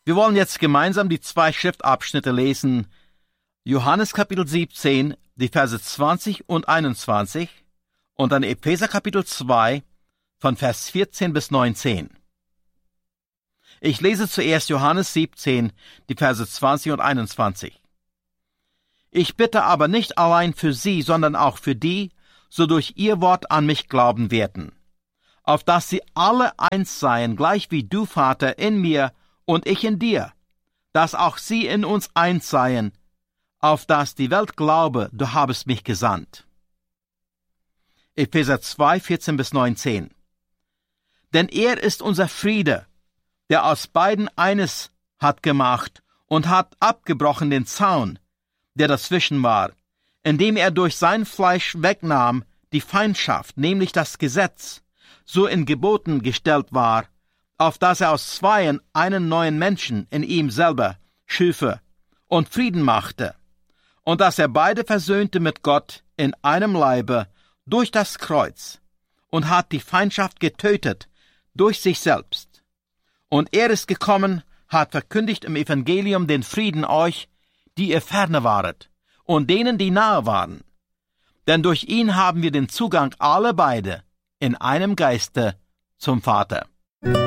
Wir wollen jetzt gemeinsam die 2 Schriftabschnitte lesen. Johannes Kapitel 17, die Verse 20 und 21 und dann Epheser Kapitel 2 von Vers 14 bis 19. Ich lese zuerst Johannes 17, die Verse 20 und 21. Ich bitte aber nicht allein für sie, sondern auch für die, so durch ihr Wort an mich glauben werden, auf dass sie alle eins seien, gleich wie du, Vater, in mir und ich in dir, dass auch sie in uns eins seien, auf dass die Welt glaube, du habest mich gesandt. Epheser 2, 14 bis 19. Denn er ist unser Friede, der aus beiden eines hat gemacht und hat abgebrochen den Zaun, der dazwischen war, indem er durch sein Fleisch wegnahm die Feindschaft, nämlich das Gesetz, so in Geboten gestellt war, auf dass er aus zweien einen neuen Menschen in ihm selber schüfe und Frieden machte, und dass er beide versöhnte mit Gott in einem Leibe durch das Kreuz und hat die Feindschaft getötet durch sich selbst. Und er ist gekommen, hat verkündigt im Evangelium den Frieden euch, die ihr ferne waret, und denen, die nahe waren. Denn durch ihn haben wir den Zugang alle beide in einem Geiste zum Vater.